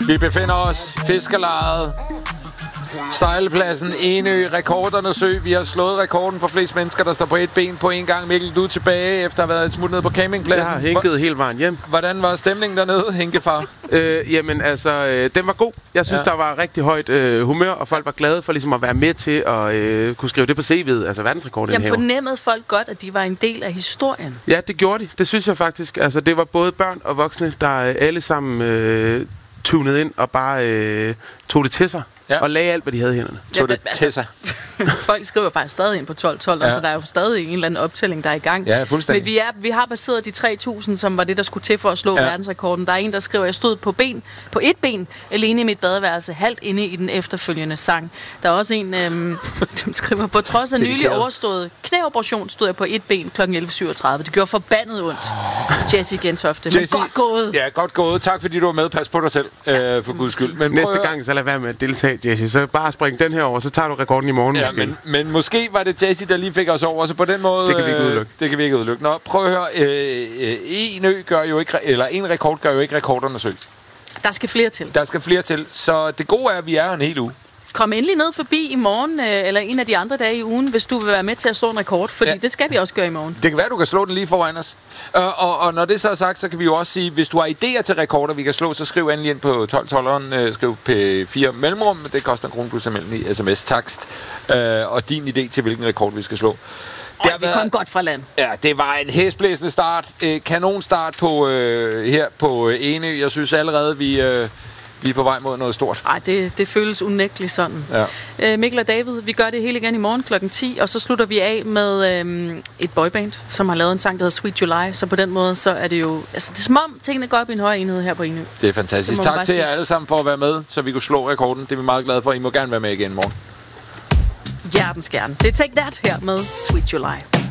Vi befinder os fiskerlejet. Sejlepladsen, Enø, Rekordernes Ø. Vi har slået rekorden for flest mennesker, der står på et ben på en gang. Mikkel, du er tilbage efter at have været et smut ned på campingpladsen. Jeg har hænket hele vejen hjem. Hvordan var stemningen dernede, Henkefar? Jamen altså, den var god. Jeg synes, der var rigtig højt humør, og folk var glade for ligesom at være med til at kunne skrive det på CV'et, altså verdensrekorden. Jamen fornemmede folk godt, at de var en del af historien? Ja, det gjorde de. Det synes jeg faktisk. Altså, det var både børn og voksne, der alle sammen tunede ind og bare tog det til sig. Ja. Og lagde alt, hvad de havde i hænderne. Tog det til sig. Folk skriver faktisk stadig ind på 1212, altså der er jo stadig en eller anden optælling, der er i gang. Ja, fuldstændig. Men vi har baseret de 3.000, som var det, der skulle til for at slå verdensrekorden. Der er en, der skriver, jeg stod på et ben, alene i mit badeværelse, halvt inde i den efterfølgende sang. Der er også en, der skriver, på trods af nylig overstået knæoperation, stod jeg på et ben kl. 11.37. Det gjorde forbandet ondt. Jessie Gentofte. Men godt gået. Ja, godt gået. Tak fordi du var med. Pas på dig selv, for guds skyld. Men næste gang, så lad være med at deltage, Jessie. Så bare spring den her over, så tager du rekorden i morgen. Ja, men måske var det Jessie, der lige fik os over, så på den måde... Det kan vi ikke udelukke. Det kan vi ikke udelukke. Nå, prøv at høre. En rekord gør jo ikke Rekordernes Ø. Der skal flere til. Der skal flere til. Så det gode er, at vi er her en hel uge. Kom endelig ned forbi i morgen, eller en af de andre dage i ugen, hvis du vil være med til at slå en rekord, fordi det skal vi også gøre i morgen. Det kan være, du kan slå den lige foran os. Og når det så er sagt, så kan vi jo også sige, hvis du har idéer til rekorder, vi kan slå, så skriv endelig ind på 1212'eren, skriv P4 mellemrum, det koster 1 krone plus almindelig sms-takst, og din idé til, hvilken rekord vi skal slå. Vi kom godt fra land. Ja, det var en hæsblæsende start. Kanonstart på, her på Enø. Jeg synes allerede, vi er på vej mod noget stort. Nej, det føles unægteligt sådan. Ja. Mikkel og David, vi gør det hele igen i morgen kl. 10, og så slutter vi af med et boyband, som har lavet en sang, der hedder Sweet July. Så på den måde, så er det jo... Altså, det er som om tingene går op i en højere enhed her på Enø. Det er fantastisk. Tak til jer alle sammen for at være med, så vi kunne slå rekorden. Det er vi meget glade for. I må gerne være med igen i morgen. Hjertens gerne. Det er Take That her med Sweet July.